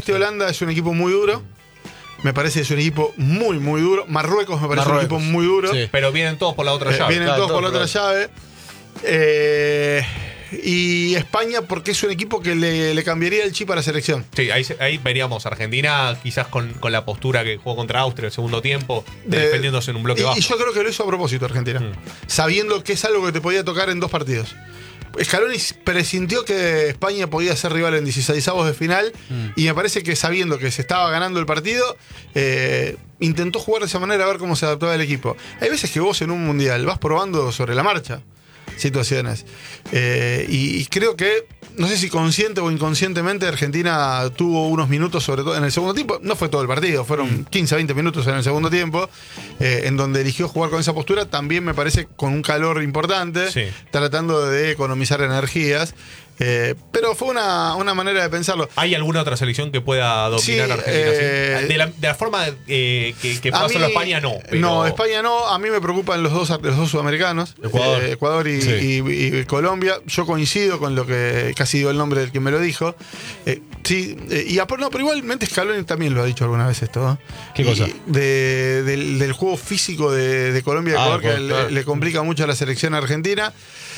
este Holanda es un equipo muy duro. Me parece que es un equipo muy, muy duro. Marruecos me parece un equipo muy duro. Sí. Pero vienen todos por la otra llave. Vienen todos por la otra llave. Y España porque es un equipo que le cambiaría el chip a la selección. Sí, ahí veríamos Argentina quizás con la postura que jugó contra Austria el segundo tiempo, defendiéndose en un bloque bajo. Y yo creo que lo hizo a propósito Argentina, sabiendo que es algo que te podía tocar en 2 partidos. Scaloni presintió que España podía ser rival en 16avos de final y me parece que sabiendo que se estaba ganando el partido, intentó jugar de esa manera a ver cómo se adaptaba el equipo. Hay veces que vos en un mundial vas probando sobre la marcha situaciones. Y creo que, no sé si consciente o inconscientemente, Argentina tuvo unos minutos, sobre todo en el segundo tiempo. No fue todo el partido, fueron 15, 20 minutos en el segundo tiempo, en donde eligió jugar con esa postura. También me parece con un calor importante, tratando de economizar energías. Pero fue una manera de pensarlo. ¿Hay alguna otra selección que pueda dominar a Argentina? ¿Sí? De la forma que pasó a España, no. Pero... No, España no. A mí me preocupan los dos sudamericanos, Ecuador y Colombia. Yo coincido con lo que casi dio el nombre del que me lo dijo. Pero igualmente Scaloni también lo ha dicho alguna vez esto. ¿Qué cosa? Del juego físico de Colombia y Ecuador, que le complica mucho a la selección argentina.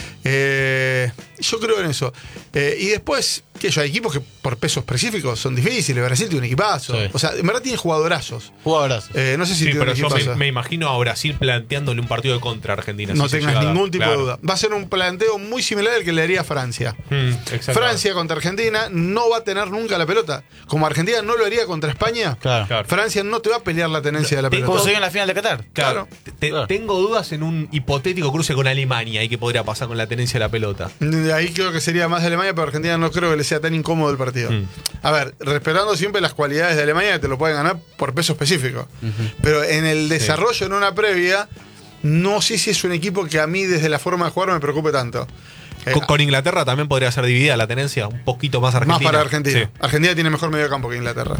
Yo creo en eso. Y después, hay equipos que por peso específico son difíciles. Brasil tiene un equipazo. Sí. O sea, en verdad tiene jugadorazos. No sé si tiene pero un yo equipazo. me imagino a Brasil planteándole un partido de contra a Argentina. No tengas ningún tipo de duda. Va a ser un planteo muy similar al que le haría a Francia. Francia contra Argentina no va a tener nunca la pelota. Como Argentina no lo haría contra España, Claro. Francia no te va a pelear la tenencia de la pelota. Como se vio en la final de Qatar. Claro. Claro. Tengo dudas en un hipotético cruce con Alemania y qué podría pasar con la tenencia de la pelota. Ahí creo que sería más de Alemania, pero Argentina no creo que le sea tan incómodo el partido. A ver, respetando siempre las cualidades de Alemania, que te lo pueden ganar por peso específico. Pero en el desarrollo, en una previa, no sé si es un equipo que a mí desde la forma de jugar me preocupe tanto. Con Inglaterra también podría ser dividida la tenencia, un poquito más Argentina. Más para Argentina. Sí. Argentina tiene mejor medio campo que Inglaterra.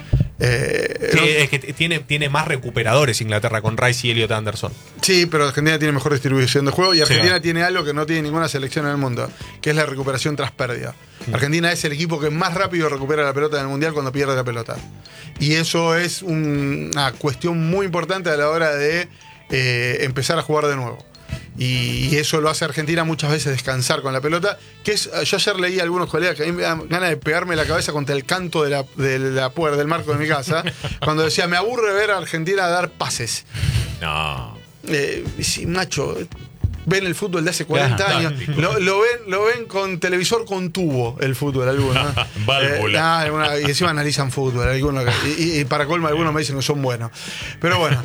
Es que tiene más recuperadores Inglaterra con Rice y Elliot Anderson. Sí, pero Argentina tiene mejor distribución de juego y Argentina tiene algo que no tiene ninguna selección en el mundo, que es la recuperación tras pérdida. Argentina es el equipo que más rápido recupera la pelota en el Mundial cuando pierde la pelota. Y eso es una cuestión muy importante a la hora de empezar a jugar de nuevo. Y eso lo hace Argentina muchas veces descansar con la pelota. Yo ayer leí a algunos colegas que a mí me dan ganas de pegarme la cabeza contra el canto de la puerta del marco de mi casa, cuando decía, me aburre ver a Argentina dar pases. No. Sí, macho, ven el fútbol de hace 40 años. Lo ven con televisor con tubo, el fútbol, algunos. Válvula. Y encima analizan fútbol. Algunos, y para colmo, algunos me dicen que son buenos. Pero bueno.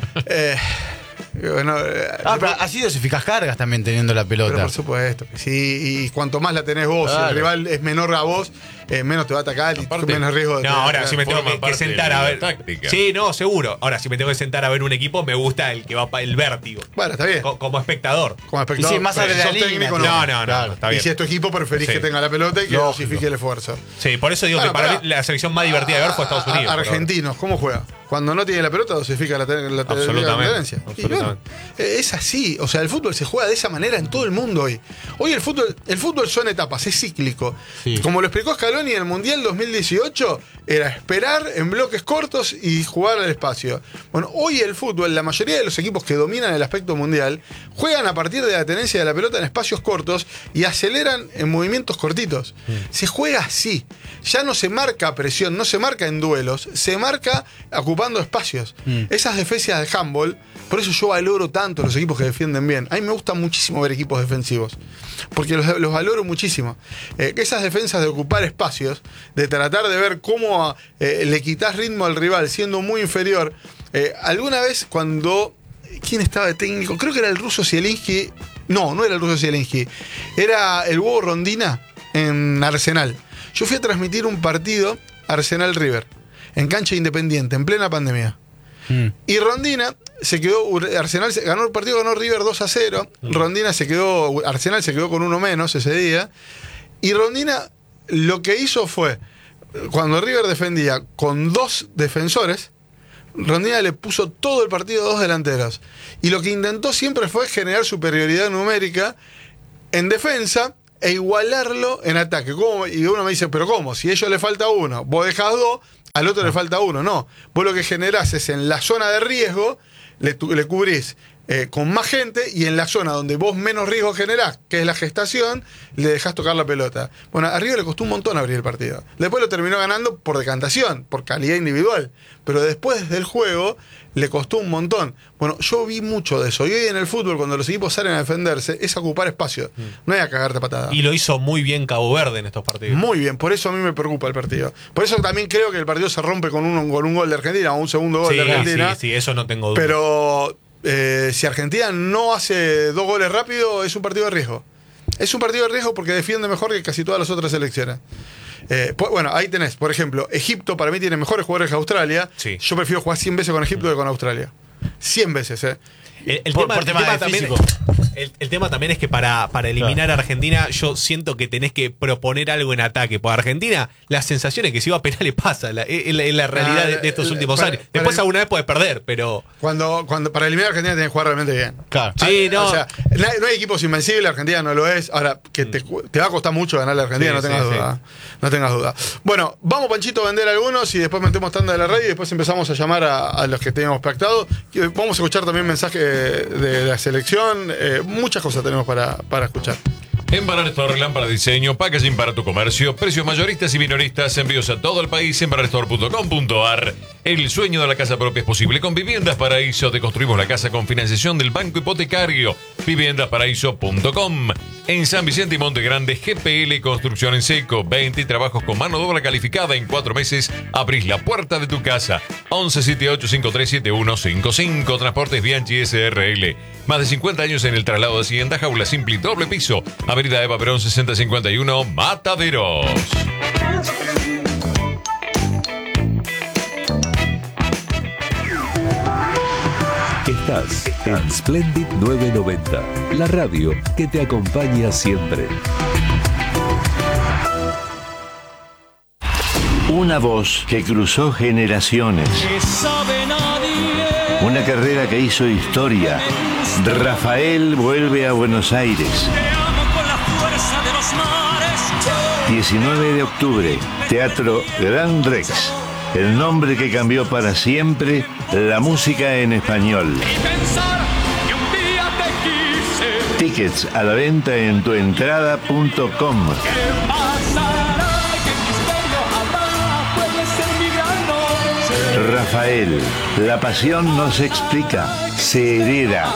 Bueno, pero así dosificás cargas también teniendo la pelota. Pero por supuesto que sí. Y cuanto más la tenés vos, si el rival es menor a vos, menos te va a atacar y menos riesgo de. No, ahora si me tengo forma que parte sentar de a la ver. táctica. Sí, no, seguro. Ahora, si me tengo que sentar a ver un equipo, me gusta el que va para el vértigo. Bueno, está bien. Como espectador. Como espectador. Y si más pero si sos adrenalina, técnico, no, Claro. está bien. Y si es tu equipo, preferís que tenga la pelota y que dosifique el esfuerzo. Sí, por eso digo que para mí la selección más divertida de ver fue Estados Unidos. Argentinos, ¿cómo juega? Cuando no tiene la pelota, dosifica la tendencia. Y bueno, es así. O sea, el fútbol se juega de esa manera en todo el mundo hoy. Hoy el fútbol son etapas, es cíclico. Sí. Como lo explicó Scaloni en el Mundial 2018, era esperar en bloques cortos y jugar al espacio. Bueno, hoy el fútbol, la mayoría de los equipos que dominan el aspecto mundial, juegan a partir de la tenencia de la pelota en espacios cortos y aceleran en movimientos cortitos. Se juega así. Ya no se marca presión, no se marca en duelos, se marca ocupando espacios. Esas defensas de handball, por eso yo valoro tanto los equipos que defienden bien. A mí me gusta muchísimo ver equipos defensivos, porque los valoro muchísimo. Esas defensas de ocupar espacios, de tratar de ver cómo le quitas ritmo al rival siendo muy inferior. Alguna vez cuando... ¿Quién estaba de técnico? Creo que era el ruso Zielinski. No era el ruso Zielinski. Era el Hugo Rondina en Arsenal. Yo fui a transmitir un partido Arsenal-River en cancha Independiente, en plena pandemia. Y Rondina se quedó, Arsenal ganó el partido, ganó River 2-0. Arsenal se quedó con uno menos ese día. Y Rondina lo que hizo fue, cuando River defendía con 2 defensores, Rondina le puso todo el partido a 2 delanteros. Y lo que intentó siempre fue generar superioridad numérica en defensa e igualarlo en ataque. Y uno me dice, ¿pero cómo? Si a ellos le falta uno, vos dejás 2 al otro le falta uno. No, vos lo que generás es en la zona de riesgo, le cubrís con más gente, y en la zona donde vos menos riesgo generás, que es la gestación, le dejás tocar la pelota. Bueno, a River le costó un montón abrir el partido. Después lo terminó ganando por decantación, por calidad individual. Pero después del juego le costó un montón. Bueno, yo vi mucho de eso. Y hoy en el fútbol, cuando los equipos salen a defenderse, es ocupar espacio. No hay a cagarte patada. Y lo hizo muy bien Cabo Verde en estos partidos. Muy bien, por eso a mí me preocupa el partido. Por eso también creo que el partido se rompe con un gol de Argentina, o un segundo gol de Argentina. Sí, eso no tengo duda. Pero si Argentina no hace 2 goles rápido, es un partido de riesgo. Es un partido de riesgo porque defiende mejor que casi todas las otras selecciones. Bueno, ahí tenés, por ejemplo, Egipto para mí tiene mejores jugadores que Australia. Sí. Yo prefiero jugar 100 veces con Egipto que con Australia. 100 veces, El Por tema tema también, físico. el tema también es que para eliminar a Argentina, yo siento que tenés que proponer algo en ataque. Porque Argentina, las sensaciones que si va a penales pasa, es la realidad de estos últimos años. Después alguna vez puedes perder, pero. Cuando para eliminar a Argentina tenés que jugar realmente bien. Claro. Sí, no. O sea, no hay equipos invencibles, Argentina no lo es. Ahora, que te va a costar mucho ganarle a Argentina, Sí, no tengas sí, duda. No tengas duda. Bueno, vamos, Panchito, a vender algunos y después metemos tanda de la radio y después empezamos a llamar a los que teníamos pactado. Vamos a escuchar también mensajes de la selección. Muchas cosas tenemos para escuchar. En Banner Store, lámpara de diseño, packaging para tu comercio, precios mayoristas y minoristas, envíos a todo el país en bannerstore.com.ar. El sueño de la casa propia es posible con Viviendas Paraíso. Te construimos la casa con financiación del Banco Hipotecario. Viviendasparaíso.com. En San Vicente y Monte Grande, GPL Construcción en Seco. 20 trabajos con mano de obra calificada. En 4 meses abrís la puerta de tu casa. 1178-537155. Transportes Bianchi SRL. Más de 50 años en el traslado de Hacienda. Jaula Simpli, doble piso. Avenida Eva Perón 6051, Mataderos. Estás en Splendid 990, la radio que te acompaña siempre. Una voz que cruzó generaciones. Una carrera que hizo historia. Rafael vuelve a Buenos Aires. 19 de octubre, Teatro Gran Rex. El nombre que cambió para siempre la música en español. Tickets a la venta en tuentrada.com. Rafael, la pasión no se explica, se hereda.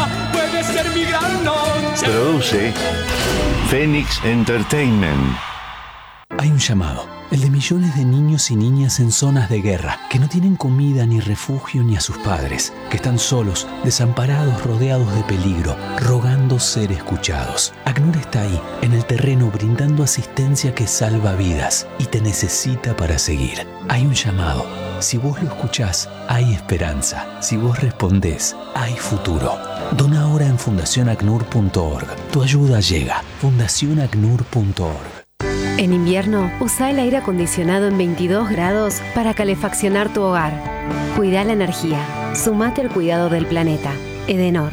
Produce Phoenix Entertainment. Hay un llamado, el de millones de niños y niñas en zonas de guerra, que no tienen comida ni refugio ni a sus padres, que están solos, desamparados, rodeados de peligro, rogando ser escuchados. ACNUR está ahí, en el terreno, brindando asistencia que salva vidas y te necesita para seguir. Hay un llamado. Si vos lo escuchás, hay esperanza. Si vos respondés, hay futuro. Dona ahora en fundacionacnur.org. Tu ayuda llega. fundacionacnur.org. En invierno, usa el aire acondicionado en 22 grados para calefaccionar tu hogar. Cuida la energía. Sumate al cuidado del planeta. Edenor.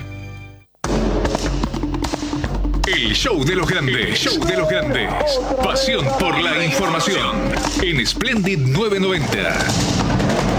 El show de los grandes. Show de los grandes. Pasión por la información. En Splendid 990.